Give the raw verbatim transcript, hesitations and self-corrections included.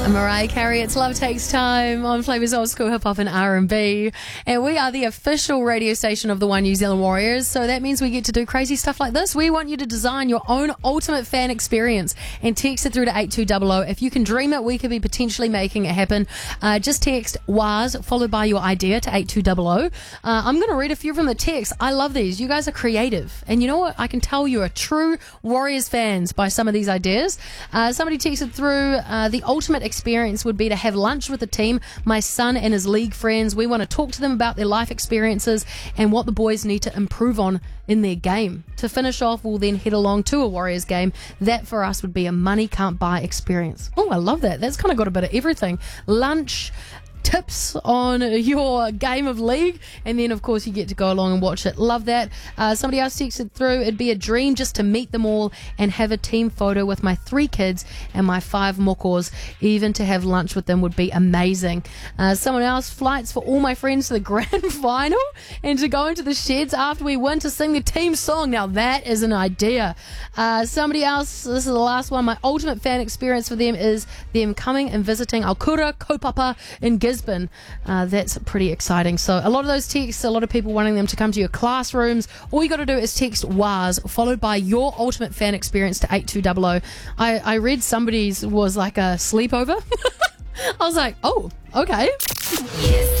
Mariah Carey, it's Love Takes Time on Flavour's Old School Hip Hop and R and B. And we are the official radio station of the One New Zealand Warriors, so that means we get to do crazy stuff like this. We want you to design your own ultimate fan experience and text it through to eight two hundred. If you can dream it, we could be potentially making it happen. Uh, just text W A S followed by your idea to eight two hundred. Uh, I'm going to read a few from the text. I love these. You guys are creative. And you know what? I can tell you are true Warriors fans by some of these ideas. Uh, somebody texted through, uh, the ultimate experience would be to have lunch with the team, my son and his league friends. We want to talk to them about their life experiences and what the boys need to improve on in their game. To finish off, we'll then head along to a Warriors game. That for us would be a money can't buy experience. Oh, I love that. That's kind of got a bit of everything. Lunch, tips on your game of league, and then of course you get to go along and watch it. Love that. Uh, somebody else texted through, it'd be a dream just to meet them all and have a team photo with my three kids and my five mokos. Even to have lunch with them would be amazing. Uh, someone else, flights for all my friends to the grand final and to go into the sheds after we win to sing the team song. Now that is an idea. Uh, somebody else, this is the last one, my ultimate fan experience for them is them coming and visiting Aokura Kaupapa in Gisborne. Uh, that's pretty exciting. So a lot of those texts, a lot of people wanting them to come to your classrooms. All you got to do is text W A S followed by your ultimate fan experience to eight two hundred. I, I read somebody's was like a sleepover. I was like, oh, okay. Yes.